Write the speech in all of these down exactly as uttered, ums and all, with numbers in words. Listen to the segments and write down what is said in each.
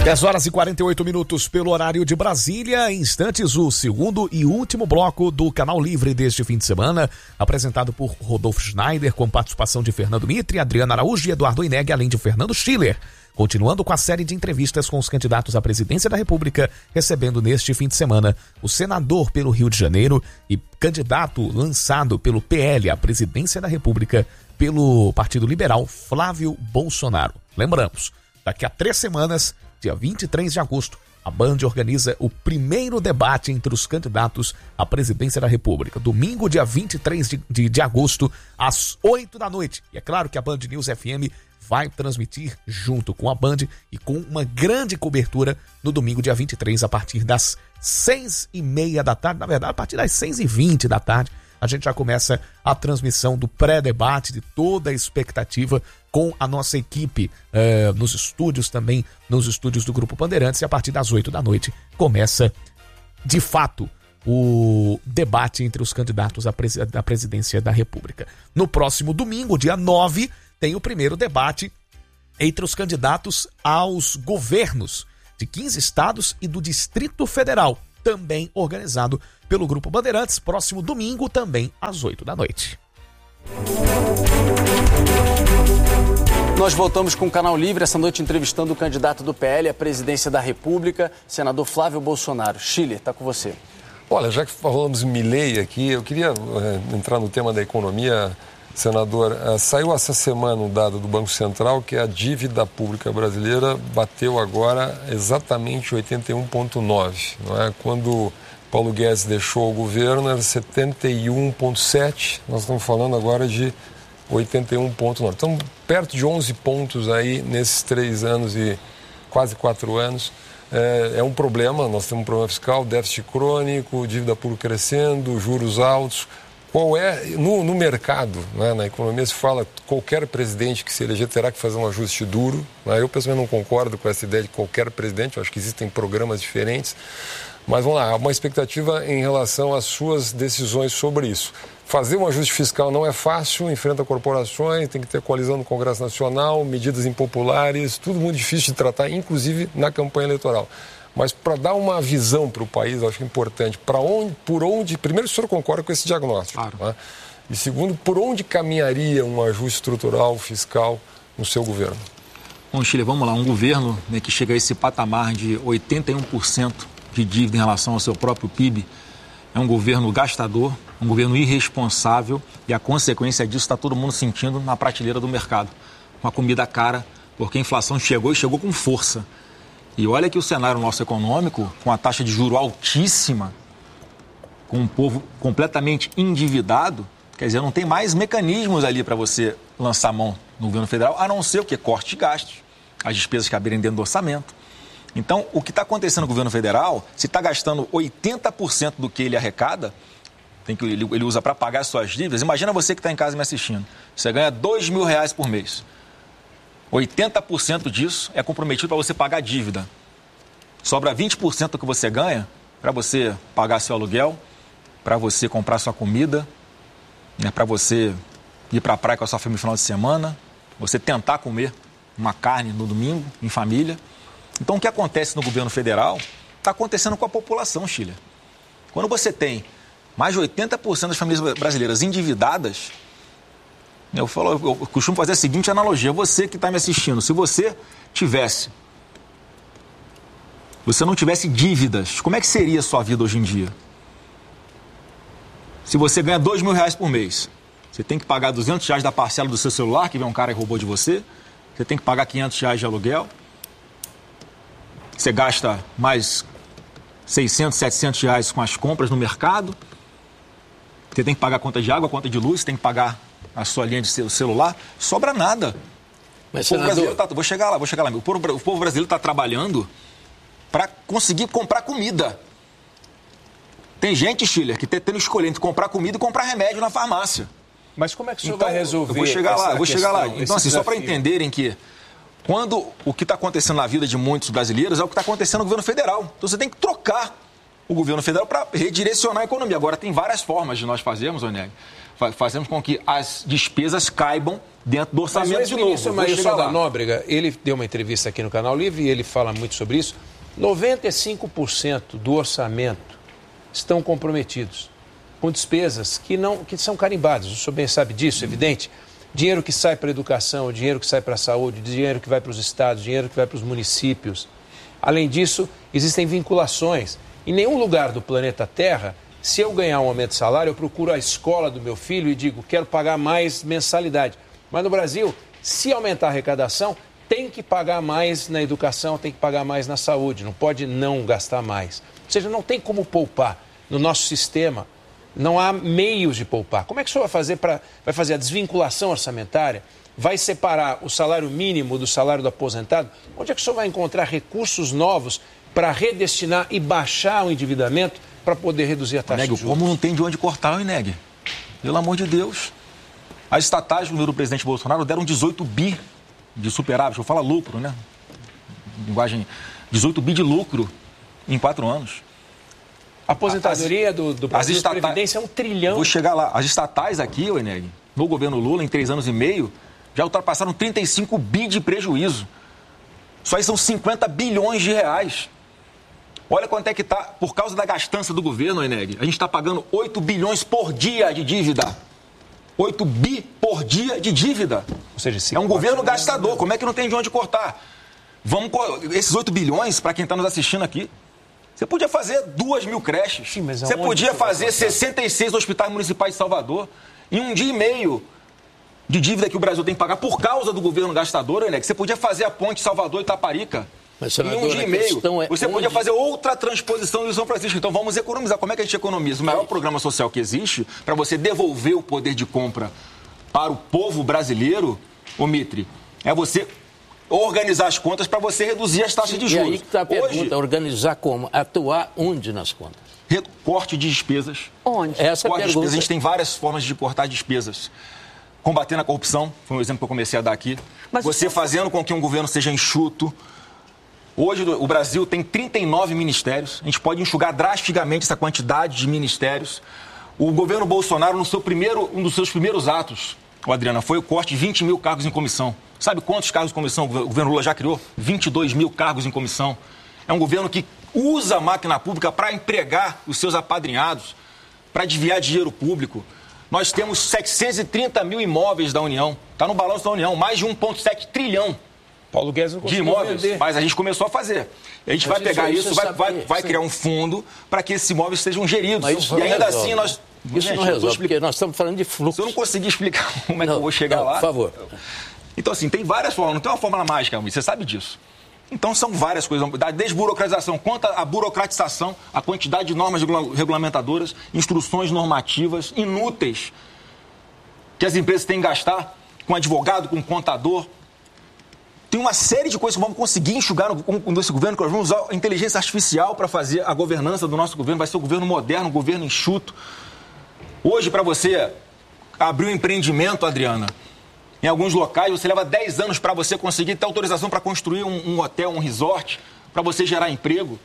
dez horas e quarenta e oito minutos pelo horário de Brasília. Em instantes, o segundo e último bloco do Canal Livre deste fim de semana, apresentado por Rodolfo Schneider, com participação de Fernando Mitre, Adriana Araújo e Eduardo Ineg, além de Fernando Schiller. Continuando com a série de entrevistas com os candidatos à presidência da República, recebendo neste fim de semana o senador pelo Rio de Janeiro e candidato lançado pelo P L à presidência da República pelo Partido Liberal, Flávio Bolsonaro. Lembramos, daqui a três semanas, dia vinte e três de agosto, a Band organiza o primeiro debate entre os candidatos à presidência da República. Domingo, dia vinte e três de, de, de agosto, às oito da noite. E é claro que a Band News F M vai transmitir junto com a Band e com uma grande cobertura no domingo, dia vinte e três, a partir das seis e meia da tarde. Na verdade, a partir das seis e vinte da tarde, a gente já começa a transmissão do pré-debate, de toda a expectativa, com a nossa equipe eh, nos estúdios também, nos estúdios do Grupo Bandeirantes, e a partir das oito da noite começa, de fato, o debate entre os candidatos à, pres- à presidência da República. No próximo domingo, dia nove, tem o primeiro debate entre os candidatos aos governos de quinze estados e do Distrito Federal, também organizado pelo Grupo Bandeirantes, próximo domingo, também às oito da noite. Nós voltamos com o Canal Livre, essa noite entrevistando o candidato do P L à presidência da República, senador Flávio Bolsonaro. Schiller, está com você. Olha, já que falamos Milei aqui, eu queria é, entrar no tema da economia. Senador, uh, saiu essa semana um dado do Banco Central que a dívida pública brasileira bateu agora exatamente oitenta e um vírgula nove. Não é? Quando Paulo Guedes deixou o governo era setenta e um vírgula sete, nós estamos falando agora de oitenta e um vírgula nove. Estamos perto de onze pontos aí nesses três anos e quase quatro anos. É, é um problema, nós temos um problema fiscal, déficit crônico, dívida pública crescendo, juros altos. Qual é, no, no mercado, né, na economia se fala que qualquer presidente que se eleger terá que fazer um ajuste duro. Né? Eu, pessoalmente, não concordo com essa ideia de qualquer presidente, eu acho que existem programas diferentes. Mas vamos lá, há uma expectativa em relação às suas decisões sobre isso. Fazer um ajuste fiscal não é fácil, enfrenta corporações, tem que ter coalizão no Congresso Nacional, medidas impopulares, tudo muito difícil de tratar, inclusive na campanha eleitoral. Mas para dar uma visão para o país, eu acho importante, para onde, por onde, primeiro, o senhor concorda com esse diagnóstico, claro. Né? E segundo, por onde caminharia um ajuste estrutural, fiscal no seu governo? Bom, Schiller, vamos lá, um governo, né, que chega a esse patamar de oitenta e um por cento de dívida em relação ao seu próprio P I B, é um governo gastador, um governo irresponsável, e a consequência disso está todo mundo sentindo na prateleira do mercado, com a comida cara, porque a inflação chegou e chegou com força. E olha que o cenário nosso econômico, com a taxa de juros altíssima, com um povo completamente endividado, quer dizer, não tem mais mecanismos ali para você lançar mão no governo federal, a não ser o que? Corte de gastos, as despesas caberem dentro do orçamento. Então, o que está acontecendo no governo federal, se está gastando oitenta por cento do que ele arrecada, tem que ele, ele usa para pagar as suas dívidas, imagina você que está em casa me assistindo, você ganha dois mil reais por mês. oitenta por cento disso é comprometido para você pagar a dívida. Sobra vinte por cento do que você ganha para você pagar seu aluguel, para você comprar sua comida, né, para você ir para a praia com a sua família no final de semana, você tentar comer uma carne no domingo, em família. Então, o que acontece no governo federal está acontecendo com a população, Schiller. Quando você tem mais de oitenta por cento das famílias brasileiras endividadas, Eu, falo, eu costumo fazer a seguinte analogia. Você que está me assistindo, se você tivesse, você não tivesse dívidas, como é que seria a sua vida hoje em dia? Se você ganha dois mil reais por mês, você tem que pagar duzentos reais da parcela do seu celular, que vem um cara e roubou de você, você tem que pagar quinhentos reais de aluguel, você gasta mais seiscentos, setecentos reais com as compras no mercado, você tem que pagar a conta de água, a conta de luz, você tem que pagar a sua linha de celular, sobra nada. Mas, o povo brasileiro tá, vou chegar lá, vou chegar lá. O povo, o povo brasileiro está trabalhando para conseguir comprar comida. Tem gente, Schiller, que está tendo que escolher entre comprar comida e comprar remédio na farmácia. Mas como é que o senhor então, vai resolver? Eu vou chegar lá, eu vou chegar lá. Então, assim, desafio. Só para entenderem que quando o que está acontecendo na vida de muitos brasileiros é o que está acontecendo no governo federal. Então você tem que trocar o governo federal para redirecionar a economia. Agora, tem várias formas de nós fazermos, Oneg. fazemos com que as despesas caibam dentro do orçamento Mas de o novo. ministro Maílson da Nóbrega, ele deu uma entrevista aqui no Canal Livre e ele fala muito sobre isso. noventa e cinco por cento do orçamento estão comprometidos com despesas que, não, que são carimbadas. O senhor bem sabe disso, evidente. Dinheiro que sai para a educação, dinheiro que sai para a saúde, dinheiro que vai para os estados, dinheiro que vai para os municípios. Além disso, existem vinculações. Em nenhum lugar do planeta Terra, se eu ganhar um aumento de salário, eu procuro a escola do meu filho e digo, quero pagar mais mensalidade. Mas no Brasil, se aumentar a arrecadação, tem que pagar mais na educação, tem que pagar mais na saúde, não pode não gastar mais. Ou seja, não tem como poupar no nosso sistema, não há meios de poupar. Como é que o senhor vai fazer, pra, vai fazer a desvinculação orçamentária? Vai separar o salário mínimo do salário do aposentado? Onde é que o senhor vai encontrar recursos novos para redestinar e baixar o endividamento para poder reduzir a taxa Ineg, de juros? Como não tem de onde cortar, Ineg? Pelo amor de Deus. As estatais do presidente Bolsonaro deram dezoito bi de superávit, eu falo lucro, né? Linguagem, dezoito bi de lucro em quatro anos. A aposentadoria as, do, do Brasil de estata... Previdência é um trilhão. Vou chegar lá. As estatais aqui, o Ineg, no governo Lula, em três anos e meio, já ultrapassaram trinta e cinco bi de prejuízo. Só aí são cinquenta bilhões de reais. Olha quanto é que está, por causa da gastança do governo, Ineg, a gente está pagando oito bilhões por dia de dívida. oito bi por dia de dívida. Ou seja, se é um governo gastador. Como é que não tem de onde cortar? Vamos, esses oito bilhões, para quem está nos assistindo aqui, você podia fazer duas mil creches. Sim, mas você podia fazer sessenta e seis hospitais municipais de Salvador em um dia e meio de dívida que o Brasil tem que pagar por causa do governo gastador, né? Que você podia fazer a ponte Salvador-Itaparica Mas, em um dia e meio. É você onde... podia fazer outra transposição do São Francisco. Então vamos economizar. Como é que a gente economiza? O maior programa social que existe para você devolver o poder de compra para o povo brasileiro, ô Mitre, é você organizar as contas para você reduzir as taxas de juros. E aí que está a pergunta, Hoje, organizar como? Atuar onde nas contas? corte de despesas. Onde? Essa corte de pergunta... despesas. A gente tem várias formas de cortar despesas. Combatendo a corrupção, foi um exemplo que eu comecei a dar aqui. Mas você fazendo com que um governo seja enxuto. Hoje o Brasil tem trinta e nove ministérios. A gente pode enxugar drasticamente essa quantidade de ministérios. O governo Bolsonaro, no seu primeiro, um dos seus primeiros atos, o Adriana, foi o corte de vinte mil cargos em comissão. Sabe quantos cargos em comissão o governo Lula já criou? vinte e dois mil cargos em comissão. É um governo que usa a máquina pública para empregar os seus apadrinhados, para desviar dinheiro público. Nós temos setecentos e trinta mil imóveis da União. Está no balanço da União, mais de um vírgula sete trilhão. Paulo Guedes não de conseguiu imóveis, vender. Mas a gente começou a fazer. A gente Mas vai pegar isso, isso, isso vai, sabe, vai, vai sim. criar um fundo para que esses imóveis sejam geridos. Mas isso E não ainda resolve. assim nós... Isso Gente, não eu tô resolve, explicando. porque nós estamos falando de fluxo. Se eu não conseguir explicar como é que Não, eu vou chegar não, lá... por favor. Então, assim, tem várias formas. Não tem uma fórmula mágica, você sabe disso. Então, são várias coisas. Da desburocratização, quanto à burocratização, a quantidade de normas regula- regulamentadoras, instruções normativas inúteis que as empresas têm que gastar com advogado, com contador. Tem uma série de coisas que vamos conseguir enxugar no, nesse governo, que nós vamos usar a inteligência artificial para fazer a governança do nosso governo. Vai ser um governo moderno, um governo enxuto. Hoje, para você abrir um empreendimento, Adriana, em alguns locais, você leva dez anos para você conseguir ter autorização para construir um, um hotel, um resort, para você gerar emprego.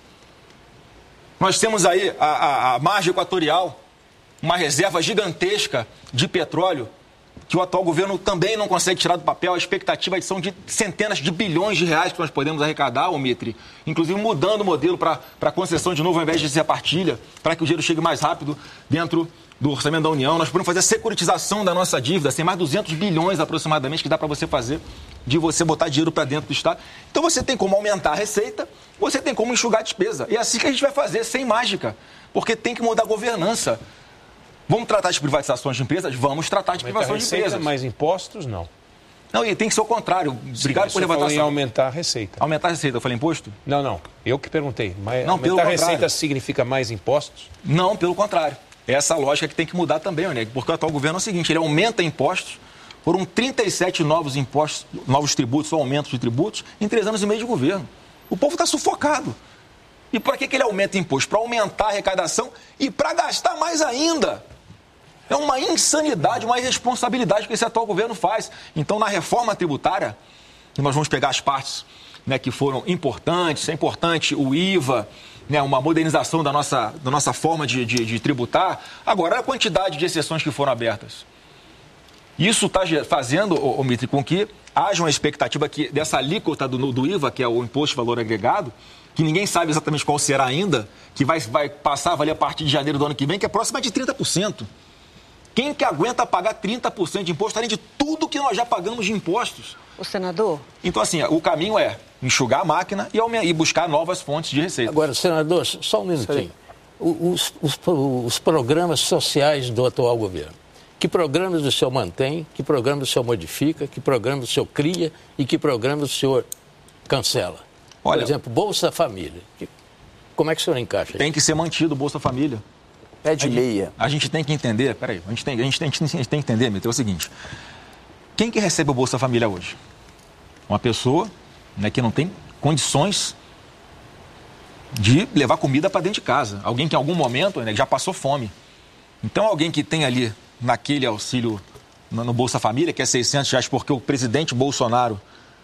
Nós temos aí a, a, a margem equatorial, uma reserva gigantesca de petróleo, que o atual governo também não consegue tirar do papel. A expectativa são de centenas de bilhões de reais que nós podemos arrecadar, ô Mitre, inclusive mudando o modelo para a concessão de novo, ao invés de ser a partilha, para que o dinheiro chegue mais rápido dentro do orçamento da União. Nós podemos fazer a securitização da nossa dívida, tem mais duzentos bilhões aproximadamente que dá para você fazer, de você botar dinheiro para dentro do Estado. Então você tem como aumentar a receita, você tem como enxugar a despesa. E é assim que a gente vai fazer, sem mágica, porque tem que mudar a governança. Vamos tratar de privatizações de empresas? Vamos tratar de privatizações de receita, empresas. mais impostos, não. Não, e tem que ser o contrário. Obrigado Sim, por levantar em essa... aumentar a receita. Aumentar a receita, eu falei imposto? Não, não. Eu que perguntei. Mas Não, pelo aumentar a contrário. receita significa mais impostos? Não, pelo contrário. Essa lógica que tem que mudar também, Oneg, porque o atual governo é o seguinte, ele aumenta impostos, foram trinta e sete novos impostos, novos tributos, ou aumentos de tributos, em três anos e meio de governo. O povo está sufocado. E para que, que ele aumenta imposto? Para aumentar a arrecadação e para gastar mais ainda. É uma insanidade, uma irresponsabilidade que esse atual governo faz. Então, na reforma tributária, que nós vamos pegar as partes né, que foram importantes. É importante o I V A, né, uma modernização da nossa, da nossa forma de, de, de tributar. Agora, a quantidade de exceções que foram abertas. Isso está fazendo, ô, ô, Mitri, com que haja uma expectativa que dessa alíquota do, do I V A, que é o Imposto de Valor Agregado, que ninguém sabe exatamente qual será ainda, que vai, vai passar a valer a partir de janeiro do ano que vem, que é próxima de trinta por cento. Quem que aguenta pagar trinta por cento de imposto, além de tudo que nós já pagamos de impostos? O senador? Então, assim, o caminho é enxugar a máquina e, e buscar novas fontes de receita. Agora, senador, só um minutinho. Os, os, os programas sociais do atual governo. Que programas o senhor mantém, que programas o senhor modifica, que programas o senhor cria e que programas o senhor cancela? Olha, por exemplo, Bolsa Família. Como é que o senhor encaixa? Tem que ser mantido o Bolsa Família. Pé de meia. A gente tem que entender, peraí, a gente tem, a gente tem, a gente tem que entender, Mitri, é o seguinte. Quem que recebe o Bolsa Família hoje? Uma pessoa, né, que não tem condições de levar comida para dentro de casa. Alguém que em algum momento, né, já passou fome. Então, alguém que tem ali naquele auxílio no, no Bolsa Família, que é seiscentos reais, porque o presidente Bolsonaro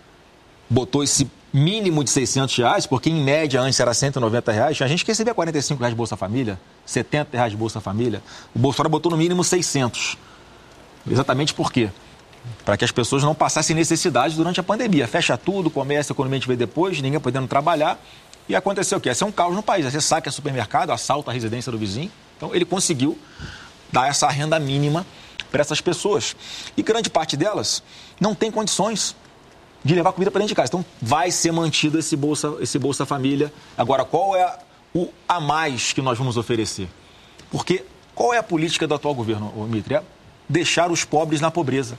botou esse mínimo de seiscentos reais, porque em média antes era cento e noventa reais, tinha gente que recebia quarenta e cinco reais de Bolsa Família, setenta reais de Bolsa Família. O Bolsonaro botou no mínimo seiscentos. Exatamente por quê? Para que as pessoas não passassem necessidade durante a pandemia. Fecha tudo, comércio, a economia a gente vê depois, ninguém podendo trabalhar. E aconteceu o quê? Esse é um caos no país. Você saca supermercado, assalta a residência do vizinho. Então, ele conseguiu dar essa renda mínima para essas pessoas. E grande parte delas não tem condições de levar comida para dentro de casa. Então, vai ser mantido esse Bolsa, esse Bolsa Família. Agora, qual é o a mais que nós vamos oferecer? Porque qual é a política do atual governo, Mitri? É deixar os pobres na pobreza.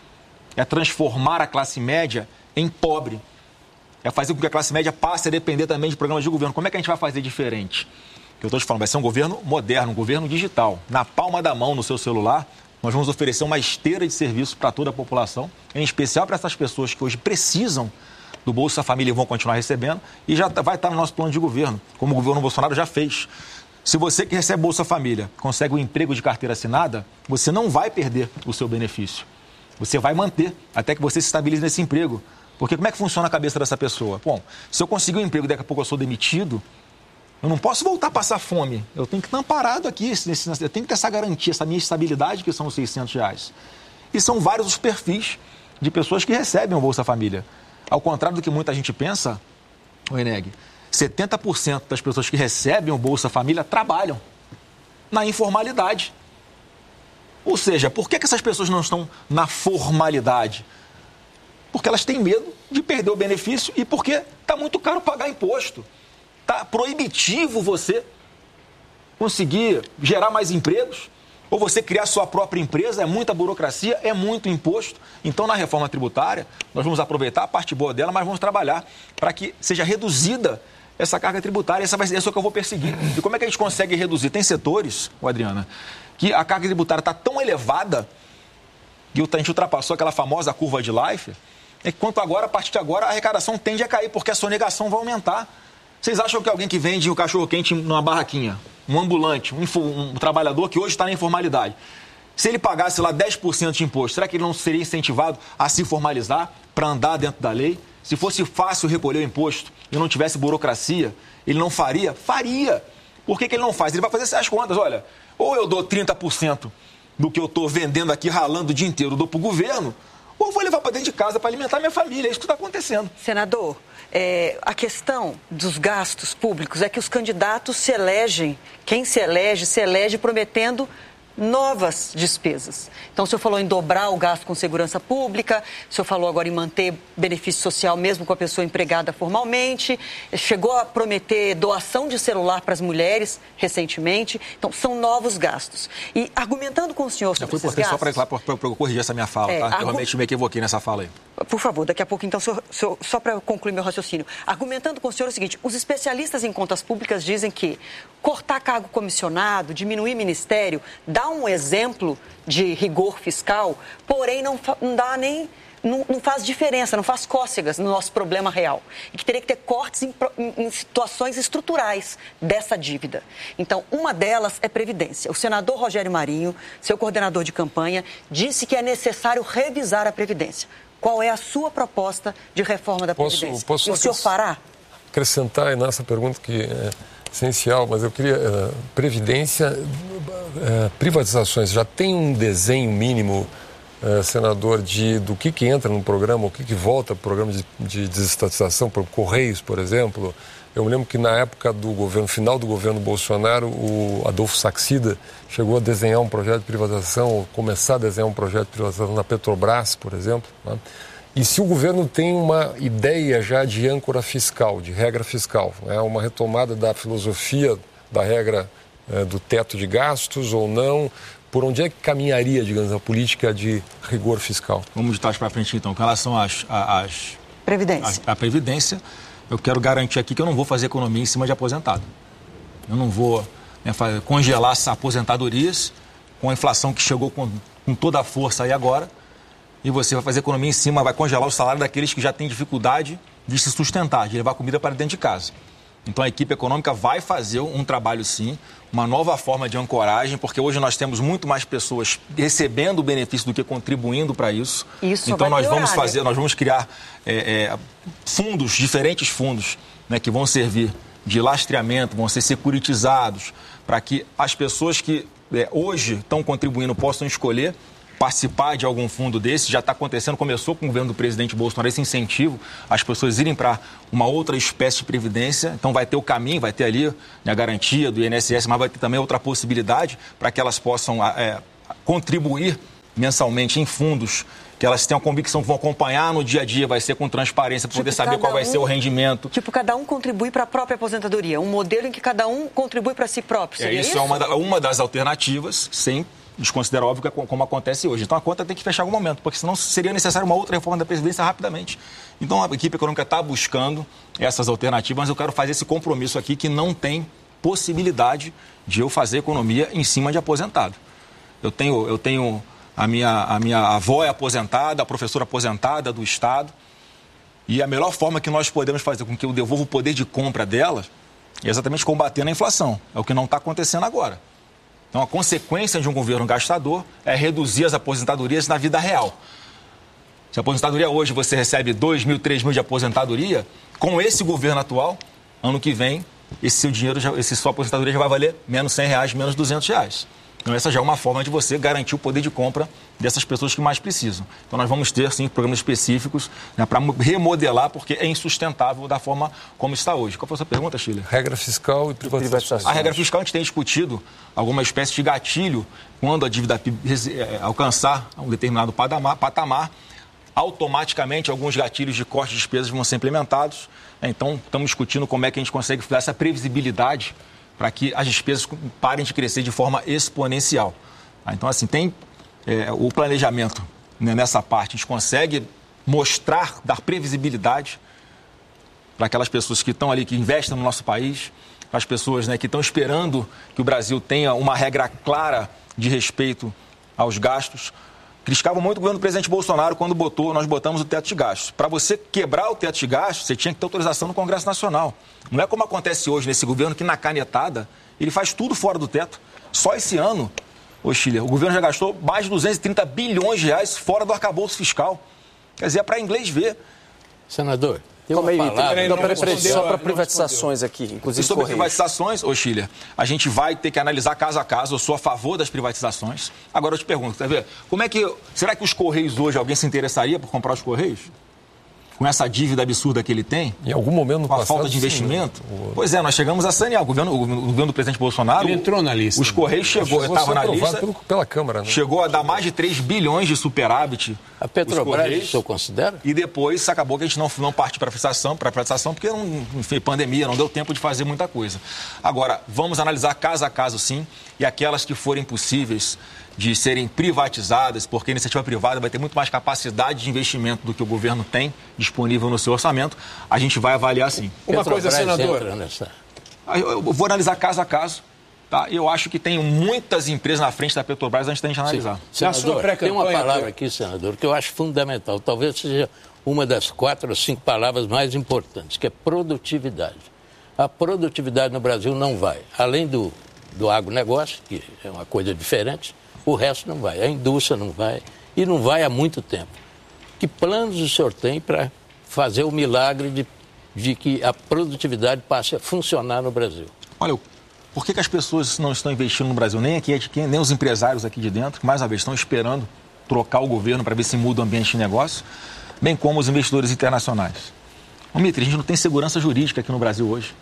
É transformar a classe média em pobre. É fazer com que a classe média passe a depender também de programas de governo. Como é que a gente vai fazer diferente? Eu estou te falando, vai ser um governo moderno, um governo digital. Na palma da mão, no seu celular, nós vamos oferecer uma esteira de serviço para toda a população, em especial para essas pessoas que hoje precisam do Bolsa Família e vão continuar recebendo, e já vai estar no nosso plano de governo, como o governo Bolsonaro já fez. Se você que recebe Bolsa Família consegue um emprego de carteira assinada, você não vai perder o seu benefício. Você vai manter até que você se estabilize nesse emprego. Porque como é que funciona a cabeça dessa pessoa? Bom, se eu conseguir um emprego e daqui a pouco eu sou demitido, eu não posso voltar a passar fome. Eu tenho que estar amparado aqui. Eu tenho que ter essa garantia, essa minha estabilidade, que são os seiscentos reais. E são vários os perfis de pessoas que recebem o Bolsa Família. Ao contrário do que muita gente pensa, o Eneg, setenta por cento das pessoas que recebem o Bolsa Família trabalham na informalidade. Ou seja, por que que essas pessoas não estão na formalidade? Porque elas têm medo de perder o benefício e porque está muito caro pagar imposto. Está proibitivo você conseguir gerar mais empregos ou você criar sua própria empresa. É muita burocracia, é muito imposto. Então, na reforma tributária, nós vamos aproveitar a parte boa dela, mas vamos trabalhar para que seja reduzida essa carga tributária. Essa vai ser, essa é o que eu vou perseguir. E como é que a gente consegue reduzir? Tem setores, Adriana, que a carga tributária está tão elevada que a gente ultrapassou aquela famosa curva de Life, é que quanto agora, a partir de agora, a arrecadação tende a cair, porque a sonegação vai aumentar. Vocês acham que alguém que vende um cachorro-quente numa barraquinha, um ambulante, um, info, um trabalhador que hoje está na informalidade, se ele pagasse lá dez por cento de imposto, será que ele não seria incentivado a se formalizar para andar dentro da lei? Se fosse fácil recolher o imposto e não tivesse burocracia, ele não faria? Faria. Por que que ele não faz? Ele vai fazer as contas. Olha, ou eu dou trinta por cento do que eu estou vendendo aqui, ralando o dia inteiro, dou para o governo, ou eu vou levar para dentro de casa para alimentar minha família. É isso que está acontecendo. Senador, é, a questão dos gastos públicos é que os candidatos se elegem, quem se elege, se elege prometendo novas despesas. Então, o senhor falou em dobrar o gasto com segurança pública, o senhor falou agora em manter benefício social mesmo com a pessoa empregada formalmente, chegou a prometer doação de celular para as mulheres recentemente. Então, são novos gastos. E argumentando com o senhor sobre esses gastos... Só para eu corrigir essa minha fala, é, tá? Eu argu... realmente me equivoquei nessa fala aí. Por favor, daqui a pouco, então, senhor, senhor, só para concluir meu raciocínio. Argumentando com o senhor o seguinte, os especialistas em contas públicas dizem que cortar cargo comissionado, diminuir ministério, dá um exemplo de rigor fiscal, porém não, não dá nem... Não, não faz diferença, não faz cócegas no nosso problema real. E que teria que ter cortes em, em, em situações estruturais dessa dívida. Então, uma delas é Previdência. O senador Rogério Marinho, seu coordenador de campanha, disse que é necessário revisar a Previdência. Qual é a sua proposta de reforma da Posso- Previdência? posso E o senhor fará? Acrescentar nessa pergunta que é essencial, mas eu queria... Uh, Previdência, uh, privatizações, já tem um desenho mínimo, uh, senador, de, do que, que entra no programa, o que, que volta para o programa de, de desestatização, para o Correios, por exemplo? Eu me lembro que na época do governo, final do governo Bolsonaro, o Adolfo Saxida chegou a desenhar um projeto de privatização, ou começar a desenhar um projeto de privatização na Petrobras, por exemplo, né? E se o governo tem uma ideia já de âncora fiscal, de regra fiscal, né? Uma retomada da filosofia da regra eh, do teto de gastos ou não, por onde é que caminharia, digamos, a política de rigor fiscal? Vamos de trás para frente, então. Com relação às, às, Previdência. à, à Previdência, eu quero garantir aqui que eu não vou fazer economia em cima de aposentado. Eu não vou, né, fazer, congelar as aposentadorias com a inflação que chegou com, com toda a força aí agora. E você vai fazer economia em cima, vai congelar o salário daqueles que já têm dificuldade de se sustentar, de levar comida para dentro de casa. Então a equipe econômica vai fazer um trabalho sim, uma nova forma de ancoragem, porque hoje nós temos muito mais pessoas recebendo o benefício do que contribuindo para isso. Isso então vai nós piorar, vamos fazer, né? nós vamos criar é, é, fundos, diferentes fundos, né, que vão servir de lastreamento, vão ser securitizados, para que as pessoas que é, hoje estão contribuindo possam escolher participar de algum fundo desse. Já está acontecendo, começou com o governo do presidente Bolsonaro esse incentivo, as pessoas irem para uma outra espécie de previdência. Então vai ter o caminho, vai ter ali, né, a garantia do I N S S, mas vai ter também outra possibilidade para que elas possam é, contribuir mensalmente em fundos que elas tenham a convicção que vão acompanhar no dia a dia, vai ser com transparência, para Tipo, poder saber qual vai um, ser o rendimento. Tipo, cada um contribui para a própria aposentadoria, um modelo em que cada um contribui para si próprio, seria é, isso, isso? é uma, da, uma das alternativas, sem desconsiderar óbvio que é como acontece hoje. Então a conta tem que fechar em algum momento, porque senão seria necessário uma outra reforma da Previdência rapidamente. Então a equipe econômica está buscando essas alternativas, mas eu quero fazer esse compromisso aqui que não tem possibilidade de eu fazer economia em cima de aposentado. Eu tenho, eu tenho a minha, a minha avó é aposentada, a professora aposentada do Estado, e a melhor forma que nós podemos fazer com que eu devolva o poder de compra dela é exatamente combatendo a inflação. É o que não está acontecendo agora. Então, a consequência de um governo gastador é reduzir as aposentadorias na vida real. Se a aposentadoria hoje você recebe dois mil, três mil de aposentadoria, com esse governo atual, ano que vem, esse seu dinheiro, já, esse sua aposentadoria já vai valer menos cem reais, menos duzentos reais. Então, essa já é uma forma de você garantir o poder de compra dessas pessoas que mais precisam. Então, nós vamos ter, sim, programas específicos, né, para remodelar, porque é insustentável da forma como está hoje. Qual foi a sua pergunta, Sheila? Regra fiscal e privatização. A regra fiscal, a gente tem discutido alguma espécie de gatilho quando a dívida P I B alcançar um determinado patamar, patamar automaticamente alguns gatilhos de corte de despesas vão ser implementados. Então, estamos discutindo como é que a gente consegue dar essa previsibilidade para que as despesas parem de crescer de forma exponencial. Então, assim, tem é, o planejamento, né, nessa parte. A gente consegue mostrar, dar previsibilidade para aquelas pessoas que estão ali, que investem no nosso país, para as pessoas, né, que estão esperando que o Brasil tenha uma regra clara de respeito aos gastos. Criticavam muito o governo do presidente Bolsonaro quando botou, nós botamos o teto de gastos. Para você quebrar o teto de gastos, você tinha que ter autorização no Congresso Nacional. Não é como acontece hoje nesse governo, que na canetada ele faz tudo fora do teto. Só esse ano, ô Chile, o governo já gastou mais de duzentos e trinta bilhões de reais fora do arcabouço fiscal. Quer dizer, é para inglês ver. Senador, tem uma Calma aí, palavra... tem- não, peraí, peraí, respondeu, só para não privatizações aqui, inclusive E sobre Correios. privatizações, ô Chile, a gente vai ter que analisar caso a caso. Eu sou a favor das privatizações. Agora eu te pergunto, quer ver? Como é que... Será que os Correios hoje, alguém se interessaria por comprar os Correios? Com essa dívida absurda que ele tem? Em algum momento no Com a passado, falta de investimento? sim, né? Pois é, nós chegamos a sanear. O governo, o governo do presidente Bolsonaro... Ele entrou na lista. Os Correios chegou, Chegou a estava ser na aprovado lista, pelo- pela Câmara, né? chegou a dar mais de três bilhões de superávit. A os Petrobras, Correios. o senhor considera? E depois acabou que a gente não, não partiu para a privatização, para a privatização, porque não, enfim, pandemia, não deu tempo de fazer muita coisa. Agora, vamos analisar caso a caso, sim, e aquelas que forem possíveis de serem privatizadas, porque a iniciativa privada vai ter muito mais capacidade de investimento do que o governo tem disponível no seu orçamento, a gente vai avaliar, sim. Uma coisa, Petrobras senador. entra nessa... Eu vou analisar caso a caso, tá? Eu acho que tem muitas empresas na frente da Petrobras antes da gente analisar. Na sua Senador, tem pré-campanha, uma palavra eu- aqui, senador, que eu acho fundamental. Talvez seja uma das quatro ou cinco palavras mais importantes, que é produtividade. A produtividade no Brasil não vai. Além do, do agronegócio, que é uma coisa diferente, o resto não vai. A indústria não vai. E não vai há muito tempo. Que planos o senhor tem para fazer o milagre de, de que a produtividade passe a funcionar no Brasil? Olha, por que, que as pessoas não estão investindo no Brasil? Nem aqui, nem os empresários aqui de dentro, que mais uma vez estão esperando trocar o governo para ver se muda o ambiente de negócio, bem como os investidores internacionais. Ô, Mitri, a gente não tem segurança jurídica aqui no Brasil hoje.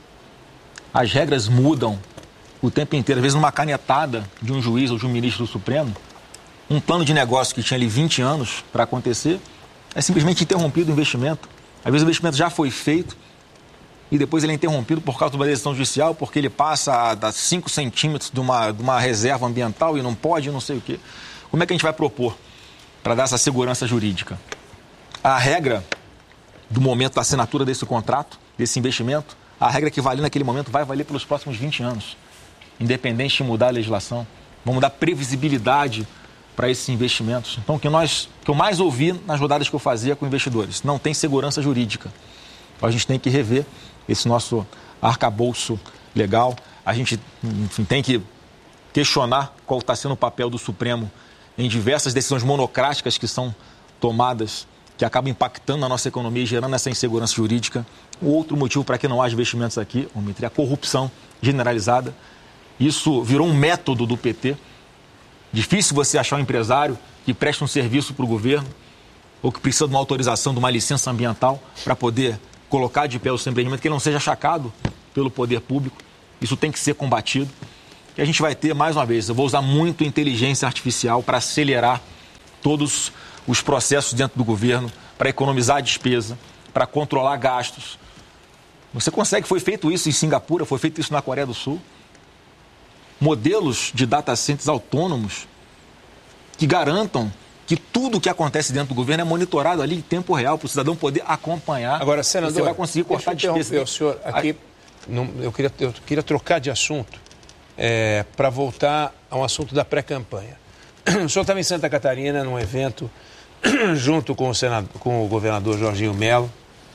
As regras mudam o tempo inteiro. Às vezes, numa canetada de um juiz ou de um ministro do Supremo, um plano de negócio que tinha ali vinte anos para acontecer, é simplesmente interrompido o investimento. Às vezes o investimento já foi feito e depois ele é interrompido por causa de uma decisão judicial, porque ele passa a dar cinco centímetros de uma, de uma reserva ambiental e não pode, não sei o quê. Como é que a gente vai propor para dar essa segurança jurídica? A regra do momento da assinatura desse contrato, desse investimento, a regra que valia naquele momento vai valer pelos próximos vinte anos, independente de mudar a legislação. Vamos dar previsibilidade para esses investimentos. Então, o que, nós, o que eu mais ouvi nas rodadas que eu fazia com investidores, não tem segurança jurídica. Então, a gente tem que rever esse nosso arcabouço legal. A gente, enfim, tem que questionar qual está sendo o papel do Supremo em diversas decisões monocráticas que são tomadas, que acabam impactando na nossa economia e gerando essa insegurança jurídica. O outro motivo para que não haja investimentos aqui, é a corrupção generalizada. Isso virou um método do P T. Difícil você achar um empresário que presta um serviço para o governo ou que precisa de uma autorização, de uma licença ambiental para poder colocar de pé o seu empreendimento, que ele não seja achacado pelo poder público. Isso tem que ser combatido. E a gente vai ter, mais uma vez, eu vou usar muito inteligência artificial para acelerar todos os processos dentro do governo, para economizar a despesa, para controlar gastos. Você consegue, foi feito isso em Singapura, foi feito isso na Coreia do Sul. Modelos de data centers autônomos que garantam que tudo o que acontece dentro do governo é monitorado ali em tempo real, para o cidadão poder acompanhar. Agora, senador, você vai conseguir cortar despesa. O senhor aqui, não, eu, queria, eu queria trocar de assunto é, para voltar a um assunto da pré-campanha. O senhor estava em Santa Catarina, num evento, junto com o, senador, com o governador Jorginho Melo,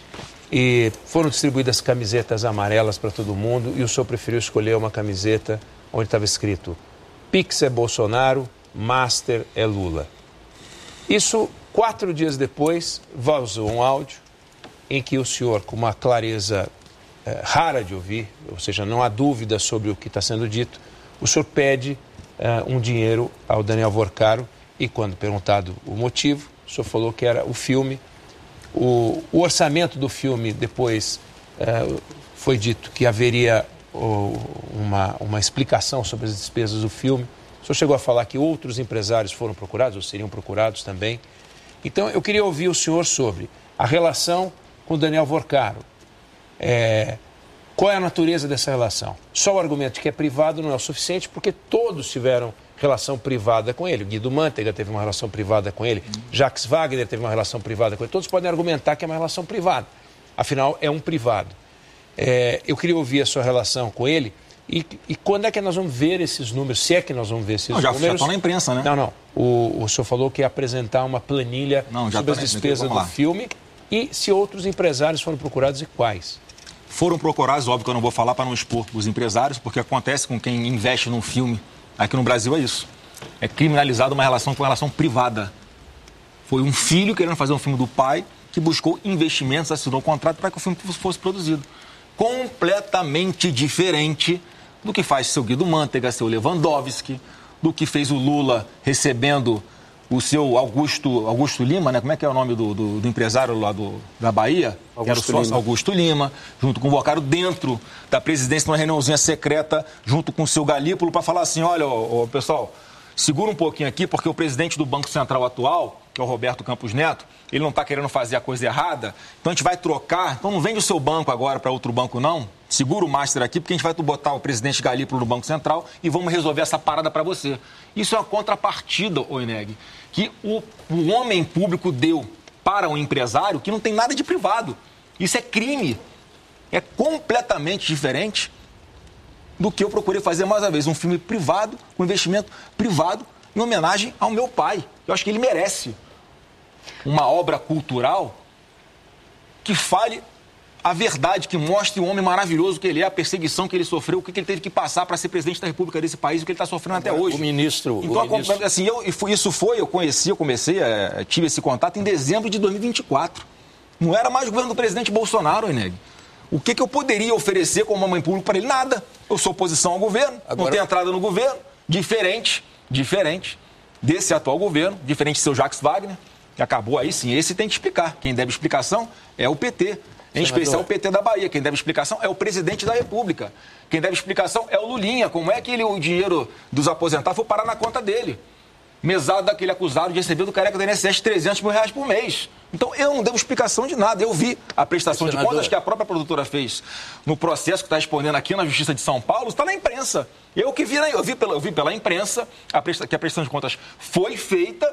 e foram distribuídas camisetas amarelas para todo mundo, e o senhor preferiu escolher uma camiseta onde estava escrito Pix é Bolsonaro, Master é Lula. Isso, quatro dias depois, vazou um áudio em que o senhor, com uma clareza é, rara de ouvir, ou seja, não há dúvida sobre o que está sendo dito, o senhor pede é, um dinheiro ao Daniel Vorcaro e, quando perguntado o motivo, o senhor falou que era o filme. O, o orçamento do filme, depois, é, foi dito que haveria Uma, uma explicação sobre as despesas do filme. O senhor chegou a falar que outros empresários foram procurados, ou seriam procurados também. Então, eu queria ouvir o senhor sobre a relação com o Daniel Vorcaro. É, qual é a natureza dessa relação? Só o argumento de que é privado não é o suficiente, porque todos tiveram relação privada com ele. O Guido Mantega teve uma relação privada com ele, Jacques Wagner teve uma relação privada com ele. Todos podem argumentar que é uma relação privada. Afinal, é um privado. É, eu queria ouvir a sua relação com ele e, e quando é que nós vamos ver esses números, se é que nós vamos ver esses não, já, números. Já está na imprensa, né? Não, não. O, o senhor falou que ia apresentar uma planilha não, já sobre tá as despesas do filme e se outros empresários foram procurados e quais. Foram procurados, óbvio que eu não vou falar para não expor os empresários, porque acontece com quem investe num filme aqui no Brasil é isso. É criminalizado uma relação com uma relação privada. Foi um filho querendo fazer um filme do pai que buscou investimentos, assinou um contrato para que o filme fosse produzido. Completamente diferente do que faz seu Guido Mantega, seu Lewandowski, do que fez o Lula recebendo o seu Augusto, Augusto Lima, né? Como é que é o nome do, do, do empresário lá do, da Bahia? Augusto que era o sócio Lima. Augusto Lima, junto com o Vorcaro, dentro da presidência, numa reuniãozinha secreta, junto com o seu Galípolo, para falar assim, olha, ó, ó, pessoal, segura um pouquinho aqui, porque o presidente do Banco Central atual, que é o Roberto Campos Neto, ele não está querendo fazer a coisa errada, então a gente vai trocar, então não vende o seu banco agora para outro banco não, segura o master aqui, porque a gente vai botar o presidente Galípolo no Banco Central e vamos resolver essa parada para você. Isso é uma contrapartida, Oineg, que o, o homem público deu para um empresário que não tem nada de privado. Isso é crime, é completamente diferente do que eu procurei fazer mais uma vez, um filme privado, com investimento privado, em homenagem ao meu pai. Eu acho que ele merece uma obra cultural que fale a verdade, que mostre o homem maravilhoso que ele é, a perseguição que ele sofreu, o que ele teve que passar para ser presidente da República desse país, o que ele está sofrendo até hoje. O ministro... Então, o ministro... assim, eu, isso foi, eu conheci, eu comecei, é, tive esse contato em dezembro de dois mil e vinte e quatro. Não era mais o governo do presidente Bolsonaro, Eneg. O que, que eu poderia oferecer como mamãe pública para ele? Nada. Eu sou oposição ao governo, Agora... não tenho entrada no governo, diferente, diferente desse atual governo, diferente de seu Jacques Wagner, que acabou aí sim, esse tem que explicar. Quem deve explicação é o P T. Em especial o P T da Bahia. Quem deve explicação é o presidente da República. Quem deve explicação é o Lulinha. Como é que ele, o dinheiro dos aposentados foi parar na conta dele? Mesado daquele acusado de receber do careca do I N S S trezentos mil reais por mês. Então, eu não devo explicação de nada. Eu vi a prestação de contas que a própria produtora fez no processo que está respondendo aqui na Justiça de São Paulo. Está na imprensa. Eu que vi, eu vi, pela, eu vi pela imprensa a presta, que a prestação de contas foi feita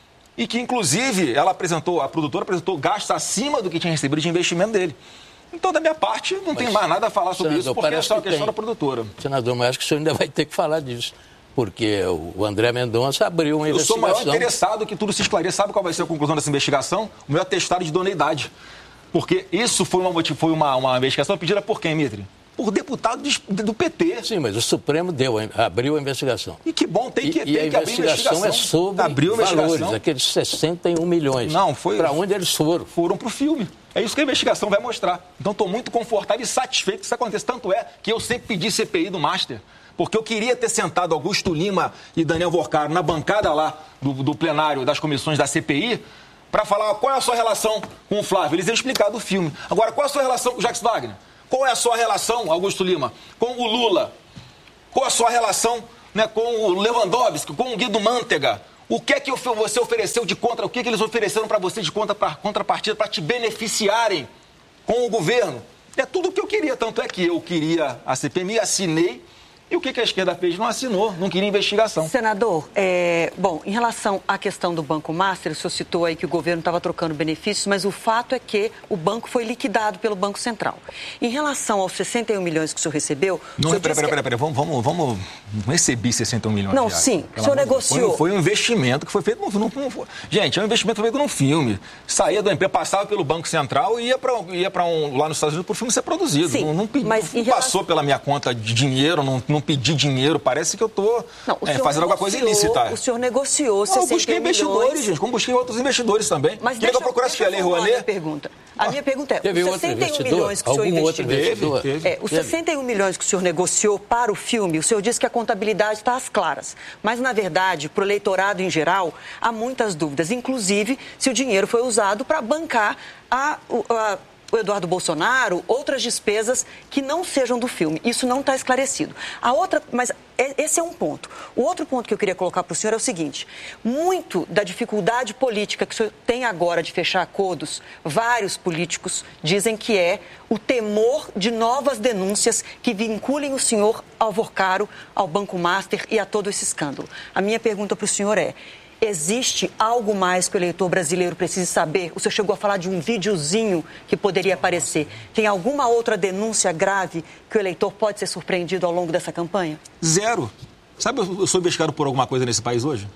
e que, inclusive, ela apresentou, a produtora apresentou gastos acima do que tinha recebido de investimento dele. Então, da minha parte, não tem mais nada a falar sobre senador, isso, porque é só a questão tem. da produtora. Senador, mas acho que o senhor ainda vai ter que falar disso, porque o André Mendonça abriu uma Eu investigação. Eu sou o maior interessado que tudo se esclareça. Sabe qual vai ser a conclusão dessa investigação? O meu atestado de idoneidade. Porque isso foi uma, foi uma, uma investigação pedida por quem, Mitri? Por deputado de, do P T. Sim, mas o Supremo deu, abriu a investigação. E que bom, tem que, e, tem e a que abrir investigação. A investigação é sobre abriu valores, aqueles sessenta e um milhões. Não, foi... Para onde eles foram? Foram para o filme. É isso que a investigação vai mostrar. Então, estou muito confortável e satisfeito que isso aconteça. Tanto é que eu sempre pedi C P I do Master, porque eu queria ter sentado Augusto Lima e Daniel Vorcaro na bancada lá do, do plenário das comissões da C P I para falar qual é a sua relação com o Flávio. Eles iam explicar do filme. Agora, qual é a sua relação com o Jacques Wagner? Qual é a sua relação, Augusto Lima, com o Lula? Qual é a sua relação, né, com o Lewandowski, com o Guido Mantega? O que é que você ofereceu de contra, o que é que eles ofereceram para você de contra, pra, contrapartida para te beneficiarem com o governo? É tudo o que eu queria, tanto é que eu queria a C P M I, assinei. E o que a esquerda fez? Não assinou, não queria investigação. Senador, é, bom, em relação à questão do Banco Master, o senhor citou aí que o governo estava trocando benefícios, mas o fato é que o banco foi liquidado pelo Banco Central. Em relação aos sessenta e um milhões que o senhor recebeu... Não, peraí, peraí, peraí, peraí, vamos, vamos, vamos... Não recebi sessenta e um milhões. Não, reais, sim, o senhor negociou. Foi, foi um investimento que foi feito... Não, não, não, gente, é um investimento feito num filme. Saía do emprego, passava pelo Banco Central e ia para ia para um, lá nos Estados Unidos para o filme ser produzido. Sim, não não, mas não relação... passou pela minha conta de dinheiro, não, não pedi dinheiro. Parece que eu estou é, fazendo alguma coisa ilícita. O senhor negociou sessenta e um milhões. Eu busquei investidores, milhões. gente, como busquei outros investidores também. Mas queria que eu procurasse a Lei Rouanet? A minha pergunta. A ah, minha pergunta é, teve os sessenta e um milhões que o senhor investiu... Teve, teve. É, os sessenta e um milhões que o senhor negociou para o filme, o senhor disse que a contabilidade está às claras. Mas, na verdade, para o eleitorado em geral, há muitas dúvidas. Inclusive, se o dinheiro foi usado para bancar a... a o Eduardo Bolsonaro, outras despesas que não sejam do filme. Isso não está esclarecido. A outra, mas esse é um ponto. O outro ponto que eu queria colocar para o senhor é o seguinte: muito da dificuldade política que o senhor tem agora de fechar acordos, vários políticos dizem que é o temor de novas denúncias que vinculem o senhor ao Vorcaro, ao Banco Master e a todo esse escândalo. A minha pergunta para o senhor é: existe algo mais que o eleitor brasileiro precise saber? O senhor chegou a falar de um videozinho que poderia aparecer. Tem alguma outra denúncia grave que o eleitor pode ser surpreendido ao longo dessa campanha? Zero. Sabe, eu sou investigado por alguma coisa nesse país hoje?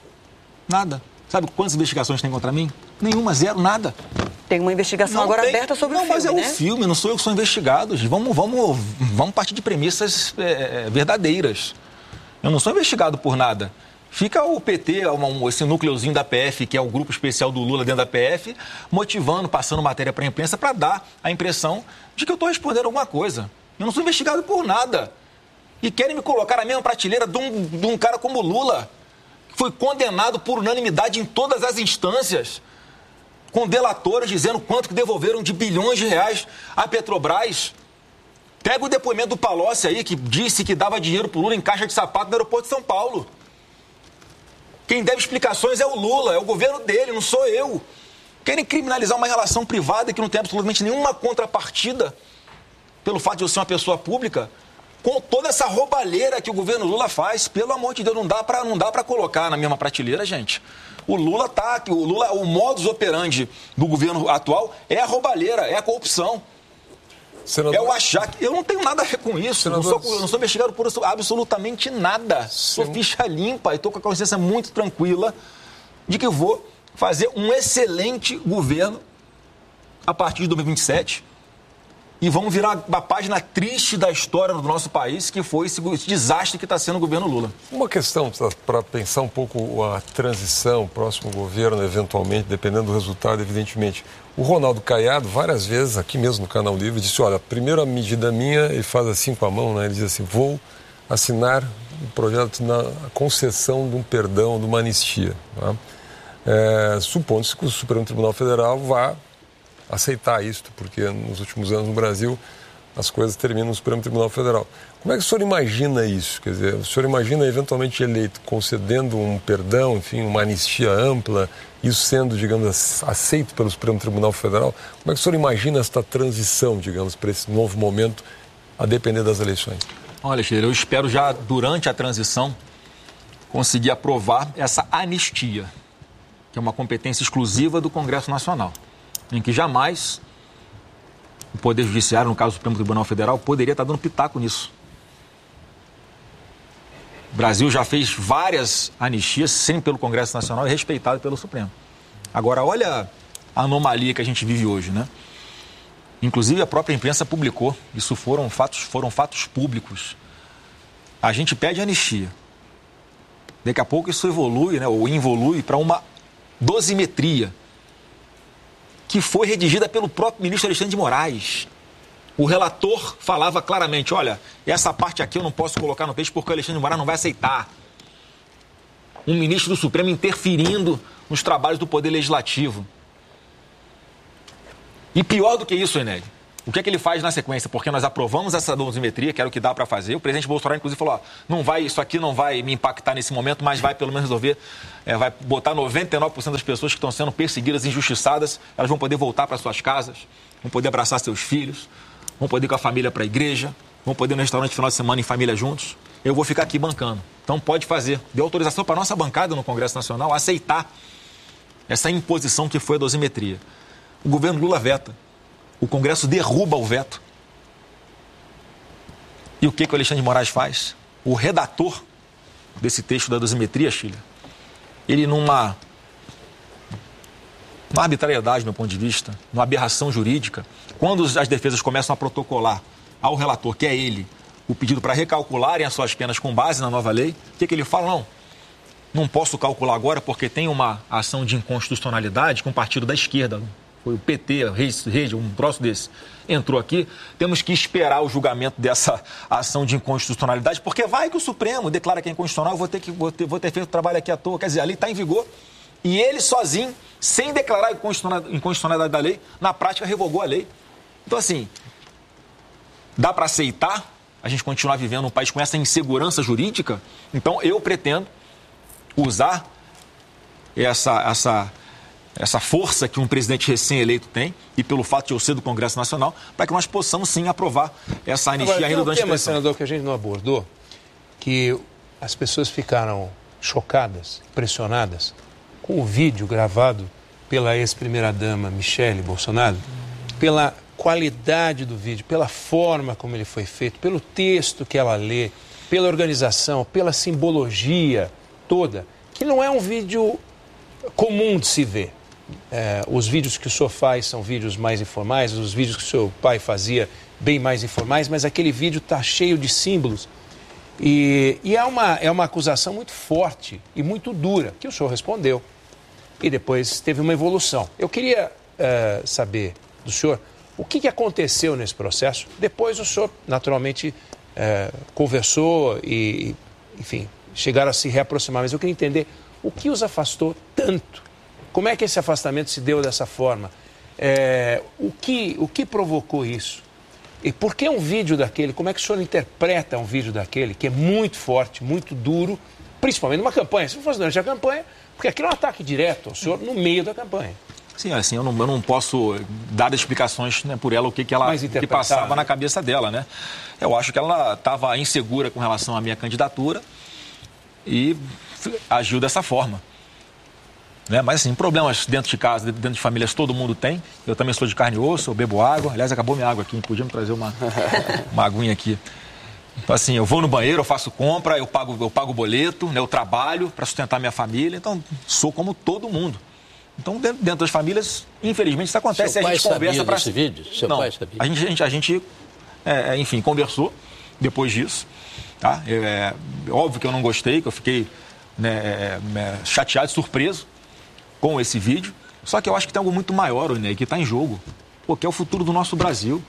Nada. Sabe quantas investigações tem contra mim? Nenhuma, zero, nada. Tem uma investigação não agora tem... aberta sobre não, o filme, Não, mas é né? um filme, não sou eu que sou investigado. Vamos, vamos, vamos partir de premissas é, verdadeiras. Eu não sou investigado por nada. Fica o P T, esse núcleozinho da P F, que é o grupo especial do Lula dentro da P F, motivando, passando matéria para a imprensa para dar a impressão de que eu estou respondendo alguma coisa. Eu não sou investigado por nada. E querem me colocar na mesma prateleira de um, de um cara como o Lula, que foi condenado por unanimidade em todas as instâncias, com delatores dizendo quanto que devolveram de bilhões de reais à Petrobras. Pega o depoimento do Palocci aí, que disse que dava dinheiro para o Lula em caixa de sapato no aeroporto de São Paulo. Quem deve explicações é o Lula, é o governo dele, não sou eu. Querem criminalizar uma relação privada que não tem absolutamente nenhuma contrapartida pelo fato de eu ser uma pessoa pública, com toda essa roubalheira que o governo Lula faz. Pelo amor de Deus, não dá pra, não dá pra colocar na mesma prateleira, gente. O Lula tá, o Lula, o modus operandi do governo atual é a roubalheira, é a corrupção. Senador... É o achar que... Eu não tenho nada a ver com isso. Senador... Não sou, eu não sou investigado por absolutamente nada. Sen... Sou ficha limpa e estou com a consciência muito tranquila de que eu vou fazer um excelente governo a partir de dois mil e vinte e sete. e vamos virar uma página triste da história do nosso país, que foi esse desastre que está sendo o governo Lula. Uma questão para pensar um pouco a transição, o próximo governo, eventualmente, dependendo do resultado, evidentemente. O Ronaldo Caiado, várias vezes, aqui mesmo no Canal Livre, disse, olha, a primeira medida minha, ele faz assim com a mão, né? Ele diz assim, vou assinar um projeto na concessão de um perdão, de uma anistia. Tá? É, supondo-se que o Supremo Tribunal Federal vá aceitar isso, porque nos últimos anos no Brasil as coisas terminam no Supremo Tribunal Federal. Como é que o senhor imagina isso? Quer dizer, o senhor imagina eventualmente eleito concedendo um perdão, enfim, uma anistia ampla, isso sendo, digamos, aceito pelo Supremo Tribunal Federal? Como é que o senhor imagina esta transição, digamos, para esse novo momento, a depender das eleições? Olha, Sheila, eu espero já durante a transição conseguir aprovar essa anistia, que é uma competência exclusiva do Congresso Nacional, em que jamais o Poder Judiciário, no caso do Supremo Tribunal Federal, poderia estar dando pitaco nisso. O Brasil já fez várias anistias, sempre pelo Congresso Nacional e respeitado pelo Supremo. Agora, olha a anomalia que a gente vive hoje, né? Inclusive, a própria imprensa publicou, isso foram fatos, foram fatos públicos. A gente pede anistia. Daqui a pouco isso evolui, né, ou involui para uma dosimetria, que foi redigida pelo próprio ministro Alexandre de Moraes. O relator falava claramente, olha, essa parte aqui eu não posso colocar no texto porque o Alexandre de Moraes não vai aceitar. Um ministro do Supremo interferindo nos trabalhos do Poder Legislativo. E pior do que isso, Ened, o que é que ele faz na sequência? Porque nós aprovamos essa dosimetria, que era o que dá para fazer. O presidente Bolsonaro, inclusive, falou, ó, não vai, isso aqui não vai me impactar nesse momento, mas vai pelo menos resolver, é, vai botar noventa e nove por cento das pessoas que estão sendo perseguidas, injustiçadas, elas vão poder voltar para suas casas, vão poder abraçar seus filhos, vão poder ir com a família para a igreja, vão poder ir no restaurante final de semana em família juntos. Eu vou ficar aqui bancando. Então pode fazer. Deu autorização para a nossa bancada no Congresso Nacional aceitar essa imposição que foi a dosimetria. O governo Lula veta. O Congresso derruba o veto. E o que, que o Alexandre de Moraes faz? O redator desse texto da dosimetria, Sheila, ele numa, numa arbitrariedade, do meu ponto de vista, numa aberração jurídica, quando as defesas começam a protocolar ao relator, que é ele, o pedido para recalcularem as suas penas com base na nova lei, o que, que ele fala? Não, não posso calcular agora porque tem uma ação de inconstitucionalidade que um partido da esquerda, foi o P T, Rede, um troço desse, entrou aqui, temos que esperar o julgamento dessa ação de inconstitucionalidade, porque vai que o Supremo declara que é inconstitucional, eu vou ter, que, vou ter, vou ter feito o trabalho aqui à toa. Quer dizer, a lei está em vigor e ele sozinho, sem declarar a inconstitucionalidade da lei, na prática revogou a lei. Então, assim, dá para aceitar a gente continuar vivendo um país com essa insegurança jurídica? Então, eu pretendo usar essa... essa essa força que um presidente recém-eleito tem, e pelo fato de eu ser do Congresso Nacional, para que nós possamos, sim, aprovar essa anistia ainda ainda durante a eleição. Senador, que a gente não abordou, que as pessoas ficaram chocadas, pressionadas, com o vídeo gravado pela ex-primeira-dama Michele Bolsonaro, pela qualidade do vídeo, pela forma como ele foi feito, pelo texto que ela lê, pela organização, pela simbologia toda, que não é um vídeo comum de se ver. É, os vídeos que o senhor faz são vídeos mais informais, os vídeos que o seu pai fazia bem mais informais, mas aquele vídeo está cheio de símbolos e, e é, uma, é uma acusação muito forte e muito dura, que o senhor respondeu e depois teve uma evolução. Eu queria é, saber do senhor o que, que aconteceu nesse processo. Depois o senhor naturalmente é, conversou e, enfim, chegaram a se reaproximar, mas eu queria entender o que os afastou tanto. Como é que esse afastamento se deu dessa forma? É, o, que, o que provocou isso? E por que um vídeo daquele? Como é que o senhor interpreta um vídeo daquele que é muito forte, muito duro, principalmente numa campanha? Se não fosse durante a campanha, porque aquilo é um ataque direto ao senhor no meio da campanha. Sim, assim, eu não, eu não posso dar explicações, né, por ela, o que, que ela que passava, né, na cabeça dela, né? Eu acho que ela estava insegura com relação à minha candidatura e agiu dessa forma. Né? Mas, assim, problemas dentro de casa, dentro de famílias, todo mundo tem. Eu também sou de carne e osso, eu bebo água. Aliás, acabou minha água aqui, podia me trazer uma, uma aguinha aqui. Então, assim, eu vou no banheiro, eu faço compra, eu pago, eu pago boleto, né? Eu trabalho para sustentar minha família. Então, sou como todo mundo. Então, dentro, dentro das famílias, infelizmente, isso acontece. Seu a gente pai conversa sabia pra... desse vídeo? Seu Não, pai sabia? a gente, a gente, a gente é, enfim, conversou depois disso. Tá? É, é óbvio que eu não gostei, que eu fiquei né, é, chateado, surpreso com esse vídeo. Só que eu acho que tem algo muito maior, né, que está em jogo, pô, que é o futuro do nosso Brasil.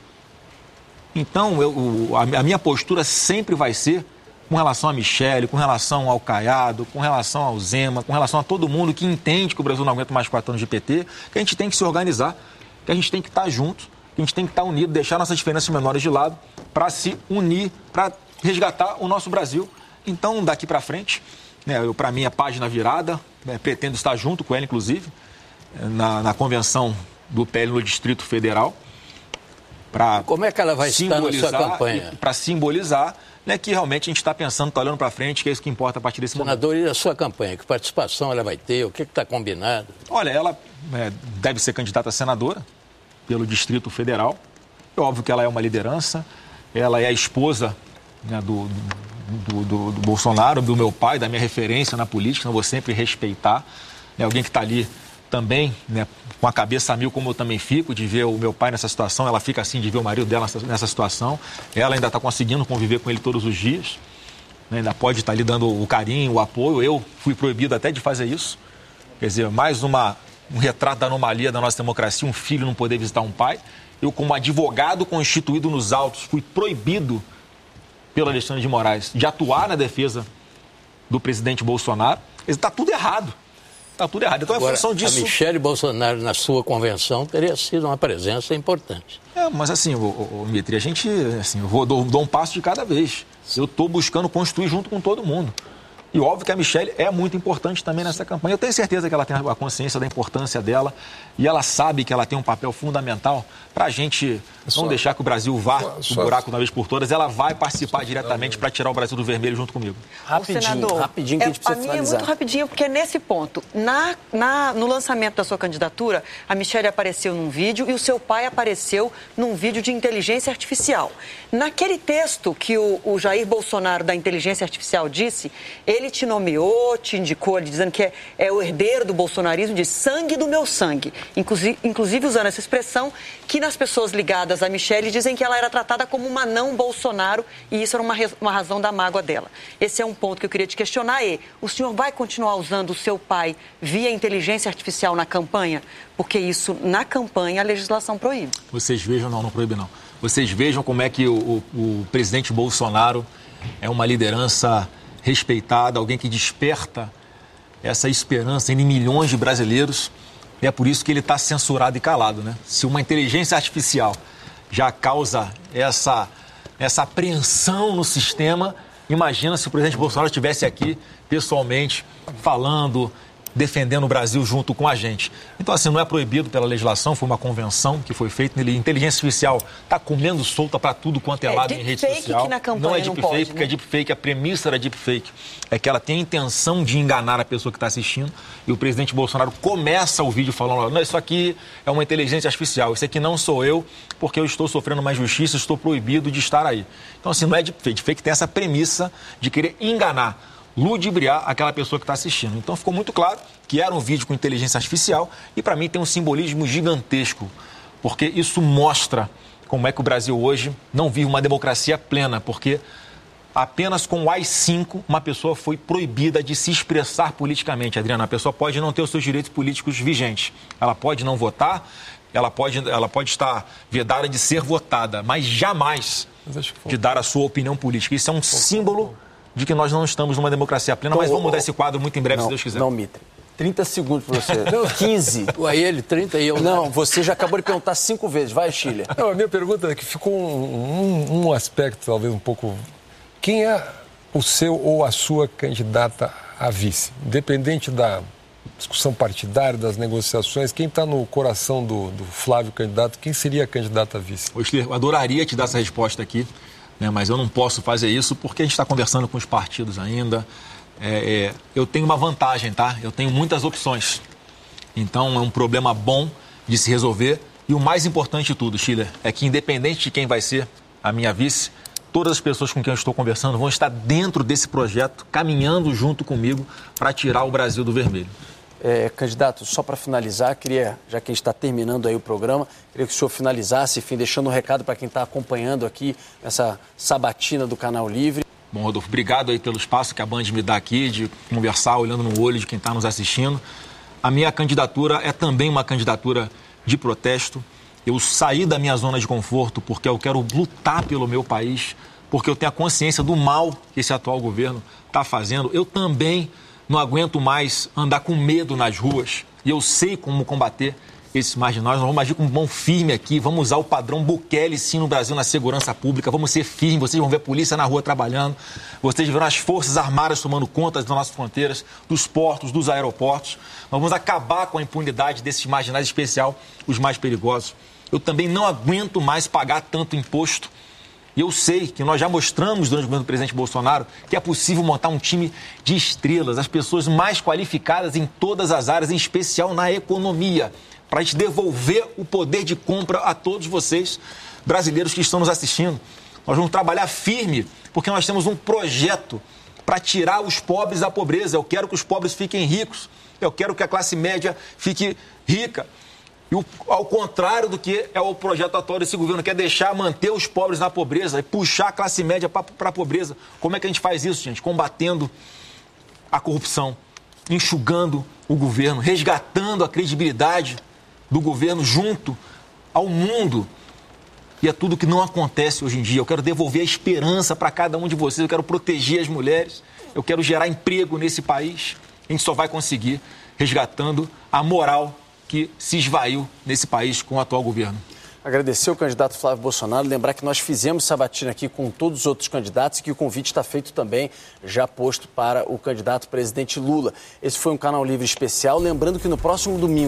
Então, eu, a, a minha postura sempre vai ser com relação a Michele, com relação ao Caiado, com relação ao Zema, com relação a todo mundo que entende que o Brasil não aguenta mais quatro anos de P T, que a gente tem que se organizar, que a gente tem que estar junto, que a gente tem que estar unido, deixar nossas diferenças menores de lado para se unir, para resgatar o nosso Brasil. Então, daqui para frente, né, para mim, a página virada, né, pretendo estar junto com ela, inclusive, na, na convenção do P L no Distrito Federal, para Como é que ela vai estar na sua campanha? Para simbolizar né, que realmente a gente está pensando, está olhando para frente, que é isso que importa a partir desse momento. Senador, e a sua campanha? Que participação ela vai ter? O que está combinado? Olha, ela é, deve ser candidata a senadora pelo Distrito Federal. É óbvio que ela é uma liderança, ela é a esposa né, do, do, do, do Bolsonaro, do meu pai, da minha referência na política, eu vou sempre respeitar. É alguém que está ali também, né, com a cabeça a mil, como eu também fico, de ver o meu pai nessa situação, ela fica assim, de ver o marido dela nessa, nessa situação. Ela ainda está conseguindo conviver com ele todos os dias, né, ainda pode estar tá lhe dando o carinho, o apoio. Eu fui proibido até de fazer isso. Quer dizer, mais uma, um retrato da anomalia da nossa democracia, um filho não poder visitar um pai. Eu, como advogado constituído nos autos, fui proibido pelo Alexandre de Moraes de atuar na defesa do presidente Bolsonaro. Está tudo errado. Está tudo errado. Então, Agora, a função disso... a Michele Bolsonaro, na sua convenção, teria sido uma presença importante. É, mas assim, o, o, o Mitri, a gente, assim, eu vou, dou, dou um passo de cada vez. Eu estou buscando construir junto com todo mundo. E óbvio que a Michele é muito importante também nessa campanha. Eu tenho certeza que ela tem a consciência da importância dela e ela sabe que ela tem um papel fundamental para a gente não deixar que o Brasil vá o buraco de uma vez por todas. Ela vai participar diretamente para tirar o Brasil do vermelho junto comigo. Rapidinho, senador, rapidinho que a gente precisa é, a finalizar. minha é muito rapidinho, porque nesse ponto, na, na, no lançamento da sua candidatura, a Michele apareceu num vídeo e o seu pai apareceu num vídeo de inteligência artificial. Naquele texto que o, o Jair Bolsonaro da inteligência artificial disse, ele te nomeou, te indicou, dizendo que é, é o herdeiro do bolsonarismo, de sangue do meu sangue. Inclusive, inclusive usando essa expressão que nas pessoas ligadas a Michele dizem que ela era tratada como uma não Bolsonaro e isso era uma, uma razão da mágoa dela. Esse é um ponto que eu queria te questionar. E o senhor vai continuar usando o seu pai via inteligência artificial na campanha? Porque isso, na campanha, a legislação proíbe. Vocês vejam, não, não proíbe não. Vocês vejam como é que o, o, o presidente Bolsonaro é uma liderança respeitada, alguém que desperta essa esperança em milhões de brasileiros. E é por isso que ele está censurado e calado, né? Se uma inteligência artificial já causa essa, essa apreensão no sistema, imagina se o presidente Bolsonaro estivesse aqui pessoalmente falando, defendendo o Brasil junto com a gente. Então, assim, não é proibido pela legislação, foi uma convenção que foi feita. Inteligência artificial está comendo solta para tudo quanto é, é lado em rede social. Que na campanha não é não deepfake, pode, porque né? é deepfake, a premissa da deepfake é que ela tem a intenção de enganar a pessoa que está assistindo e o presidente Bolsonaro começa o vídeo falando, não, isso aqui é uma inteligência artificial, isso aqui não sou eu, porque eu estou sofrendo uma injustiça, estou proibido de estar aí. Então, assim, não é deepfake, deepfake tem essa premissa de querer enganar, ludibriar aquela pessoa que está assistindo. Então ficou muito claro que era um vídeo com inteligência artificial e para mim tem um simbolismo gigantesco, porque isso mostra como é que o Brasil hoje não vive uma democracia plena, porque apenas com o A I cinco uma pessoa foi proibida de se expressar politicamente, Adriana. A pessoa pode não ter os seus direitos políticos vigentes, ela pode não votar, ela pode, ela pode estar vedada de ser votada, mas jamais de dar a sua opinião política. Isso é um símbolo de que nós não estamos numa democracia plena, mas vamos mudar esse quadro muito em breve, não, se Deus quiser. Não, Mitre. trinta segundos para você. Não, quinze. Aí ele, trinta e eu... Não, você já acabou de perguntar cinco vezes. Vai, Chile. Não, a minha pergunta é que ficou um, um, um aspecto, talvez um pouco... Quem é o seu ou a sua candidata a vice? Independente da discussão partidária, das negociações, quem está no coração do, do Flávio candidato, quem seria a candidata a vice? Ô, Schiller, eu adoraria te dar essa resposta aqui, né, mas eu não posso fazer isso porque a gente está conversando com os partidos ainda. É, é, eu tenho uma vantagem, tá? Eu tenho muitas opções. Então é um problema bom de se resolver. E o mais importante de tudo, Schiller, é que independente de quem vai ser a minha vice, todas as pessoas com quem eu estou conversando vão estar dentro desse projeto, caminhando junto comigo para tirar o Brasil do vermelho. É, candidato, só para finalizar, queria, já que a gente está terminando aí o programa, queria que o senhor finalizasse, enfim, deixando um recado para quem está acompanhando aqui essa sabatina do Canal Livre. Bom, Rodolfo, obrigado aí pelo espaço que a Band me dá aqui de conversar, olhando no olho de quem está nos assistindo. A minha candidatura é também uma candidatura de protesto. Eu saí da minha zona de conforto porque eu quero lutar pelo meu país, porque eu tenho a consciência do mal que esse atual governo está fazendo. Eu também não aguento mais andar com medo nas ruas. E eu sei como combater esses marginais. Nós vamos agir com mão firme aqui. Vamos usar o padrão Bukele, sim, no Brasil, na segurança pública. Vamos ser firmes. Vocês vão ver a polícia na rua trabalhando. Vocês verão as forças armadas tomando conta das nossas fronteiras, dos portos, dos aeroportos. Nós vamos acabar com a impunidade desses marginais, em especial os mais perigosos. Eu também não aguento mais pagar tanto imposto. E eu sei que nós já mostramos durante o governo do presidente Bolsonaro que é possível montar um time de estrelas, as pessoas mais qualificadas em todas as áreas, em especial na economia, para a gente devolver o poder de compra a todos vocês, brasileiros que estão nos assistindo. Nós vamos trabalhar firme, porque nós temos um projeto para tirar os pobres da pobreza. Eu quero que os pobres fiquem ricos, eu quero que a classe média fique rica. E o, ao contrário do que é o projeto atual desse governo, que é deixar, manter os pobres na pobreza e puxar a classe média para a pobreza. Como é que a gente faz isso, gente? Combatendo a corrupção, enxugando o governo, resgatando a credibilidade do governo junto ao mundo. E é tudo que não acontece hoje em dia. Eu quero devolver a esperança para cada um de vocês, eu quero proteger as mulheres, eu quero gerar emprego nesse país. A gente só vai conseguir resgatando a moral que se esvaiu nesse país com o atual governo. Agradecer ao candidato Flávio Bolsonaro, lembrar que nós fizemos sabatina aqui com todos os outros candidatos e que o convite está feito também, já posto para o candidato presidente Lula. Esse foi um Canal Livre especial, lembrando que no próximo domingo